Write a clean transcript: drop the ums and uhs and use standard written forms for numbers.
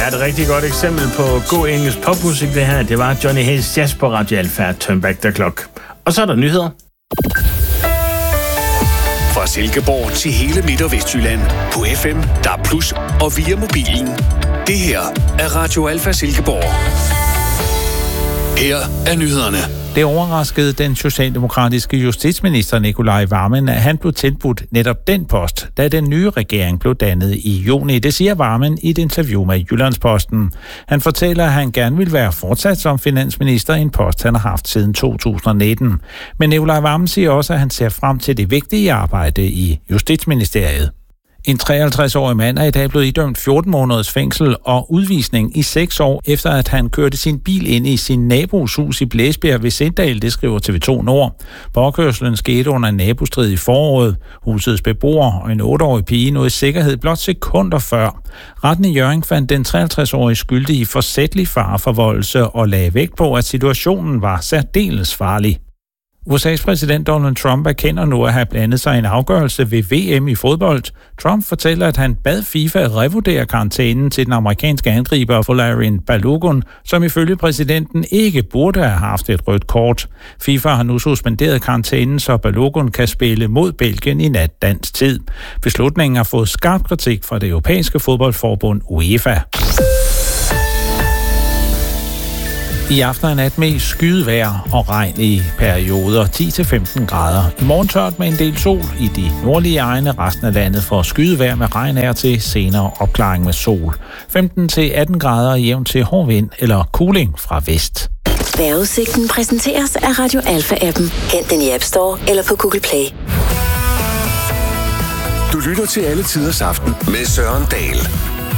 Ja, et rigtig godt eksempel på god engelsk popmusik, det her. Det var Johnny Hayes Jazz på Radio Alfa, Turn Back the Clock. Og så er der nyheder. Fra Silkeborg til hele Midt- og Vestjylland. På FM, DAB+, og via mobilen. Det her er Radio Alfa Silkeborg. Her er nyhederne. Det overraskede den socialdemokratiske justitsminister Nicolai Wammen, at han blev tilbudt netop den post, da den nye regering blev dannet i juni. Det siger Wammen i et interview med Jyllandsposten. Han fortæller, at han gerne vil være fortsat som finansminister, en post han har haft siden 2019. Men Nicolai Wammen siger også, at han ser frem til det vigtige arbejde i Justitsministeriet. En 53-årig mand er i dag blevet idømt 14 måneders fængsel og udvisning i 6 år, efter at han kørte sin bil ind i sin nabos hus i Blæsbjerg ved Sindal, det skriver TV2 Nord. Påkørslen skete under en nabostrid i foråret. Husets beboer og en 8-årig pige nåede sikkerhed blot sekunder før. Retten i Hjørring fandt den 53-årige skyldig i forsætlig fareforvoldelse og lagde vægt på, at situationen var særdeles farlig. USA's præsident Donald Trump erkender nu at have blandet sig i en afgørelse ved VM i fodbold. Trump fortæller, at han bad FIFA revurdere karantænen til den amerikanske angriber Folarin Balogun, som ifølge præsidenten ikke burde have haft et rødt kort. FIFA har nu suspenderet karantænen, så Balogun kan spille mod Belgien i nat dansk tid. Beslutningen har fået skarp kritik fra det europæiske fodboldforbund UEFA. I aften og nat med skydevejr og regn i perioder 10-15 grader. I morgen tørt med en del sol i de nordlige egne. Resten af landet får skydevejr med regn af til, senere opklaring med sol. 15-18 grader jævnt til hård vind eller kuling fra vest. Vejrudsigten præsenteres af Radio Alfa-appen. Hent den i App Store eller på Google Play. Du lytter til Alle Tiders Aften med Søren Dahl.